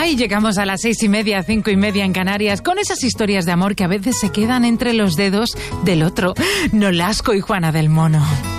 Ay, llegamos a las 6:30, 5:30 en Canarias, con esas historias de amor que a veces se quedan entre los dedos del otro. Nolasco y Juana del Mono.